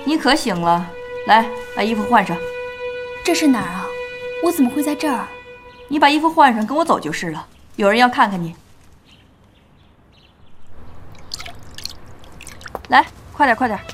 你可醒了，来，把衣服换上。 这是哪儿啊？我怎么会在这儿？ 你把衣服换上，跟我走就是了。有人要看看你。来，快点，快点。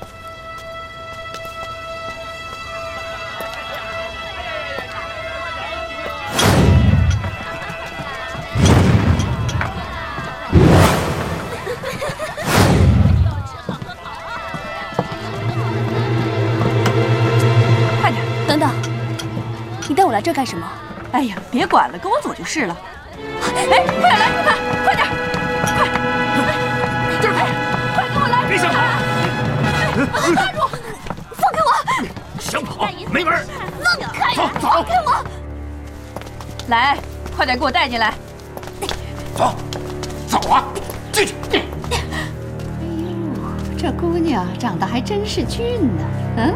等等，你带我来这儿干什么？ 哎呀，别管了，跟我走就是了。哎，快点来住他，快点，快！这儿快跟我来！ 别想跑！ 站住！放开我！ 想跑没门！ 放开！ 走！ 放开我！ 来，快点给我带进来！ 走，走啊！进去！ 哎呦，这姑娘长得还真是俊呢。嗯。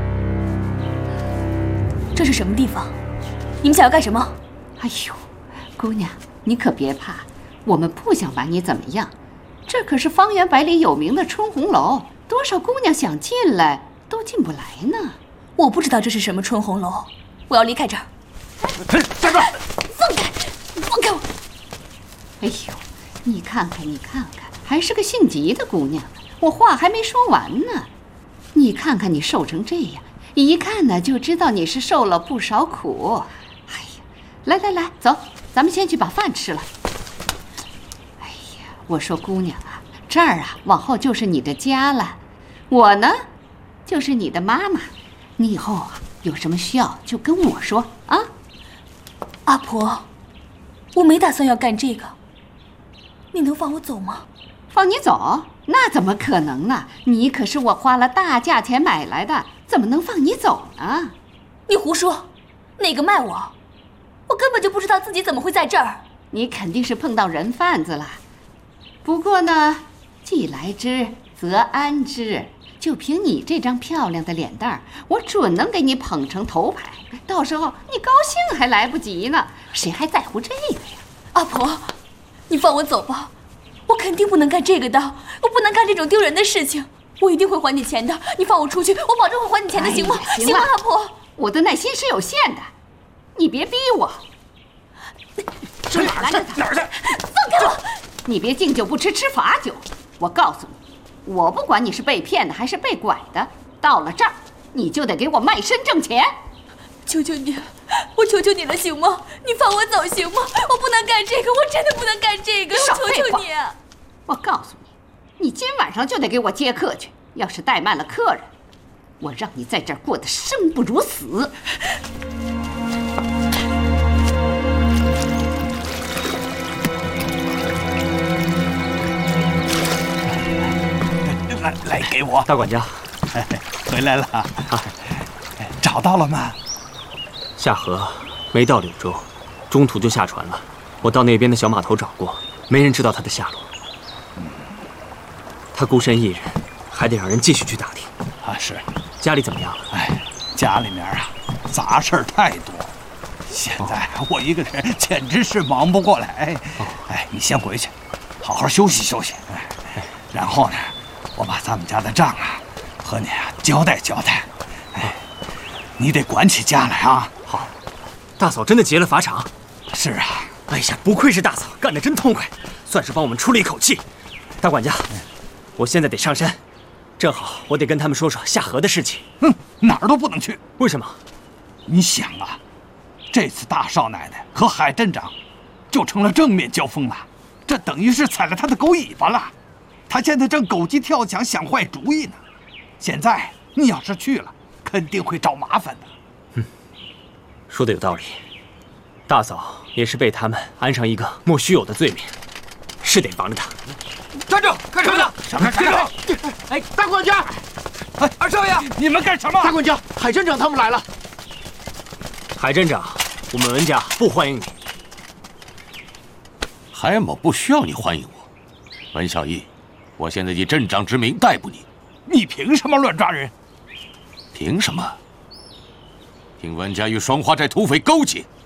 这是什么地方？你们想要干什么？ 哎呦，姑娘，你可别怕，我们不想把你怎么样。这可是方圆百里有名的春红楼，多少姑娘想进来都进不来呢。 我不知道这是什么春红楼，我要离开这儿。 站住！ 放开！放开我！ 哎呦，你看看，你看看，还是个姓吉的姑娘呢。我话还没说完呢，你看看你瘦成这样。一看呢，就知道你是受了不少苦。哎呀，来来来，走，咱们先去把饭吃了。哎呀，我说姑娘啊，这儿啊，往后就是你的家了。我呢，就是你的妈妈。你以后啊，有什么需要就跟我说啊。 阿婆，我没打算要干这个，你能放我走吗？ 放你走？那怎么可能呢？你可是我花了大价钱买来的。怎么能放你走呢？ 你胡说！哪个卖我？我根本就不知道自己怎么会在这儿。 你肯定是碰到人贩子了。不过呢，既来之则安之。就凭你这张漂亮的脸蛋儿，我准能给你捧成头牌。到时候你高兴还来不及呢，谁还在乎这个呀？ 阿婆，你放我走吧，我肯定不能干这个的，我不能干这种丢人的事情。我一定会还你钱的，你放我出去，我保证会还你钱的，行吗？行吗，阿婆？ 我的耐心是有限的，你别逼我。 上哪儿去？哪儿去？ 放开我！ 你别敬酒不吃吃罚酒。我告诉你，我不管你是被骗的还是被拐的，到了这儿你就得给我卖身挣钱。 求求你，我求求你了，行吗？你放我走行吗？我不能干这个，我真的不能干这个，我求求你。 我告诉你。你今晚上就得给我接客去，要是怠慢了客人，我让你在这儿过得生不如死。 来给我。 大管家， 回来了啊？找到了吗？ 夏荷没到柳州，中途就下船了。我到那边的小码头找过，没人知道他的下落。他孤身一人，还得让人继续去打听。 啊，是。 家里怎么样了？ 哎，家里面啊，杂事儿太多，现在我一个人简直是忙不过来。哎，你先回去，好好休息休息。然后呢，我把咱们家的账啊，和你啊交代交代。哎，你得管起家来啊。 好，大嫂真的劫了法场。 是啊。 哎呀，不愧是大嫂，干得真痛快，算是帮我们出了一口气。大管家。我现在得上山，正好我得跟他们说说夏荷的事情。 哪儿都不能去。 为什么？ 你想啊，这次大少奶奶和海镇长就成了正面交锋了，这等于是踩了他的狗尾巴了。他现在正狗急跳墙想坏主意呢。现在你要是去了，肯定会找麻烦的。 说的有道理。大嫂也是被他们安上一个莫须有的罪名，是得防着他。 站住！干什么呢？ 站住！ 哎，大管家，哎，二少爷， 你们干什么？ 大管家，海镇长他们来了。 海镇长，我们文家不欢迎你。 海某不需要你欢迎我，文小义，我现在以镇长之名逮捕你。 你凭什么乱抓人？ 凭什么？凭文家与双花寨土匪勾结，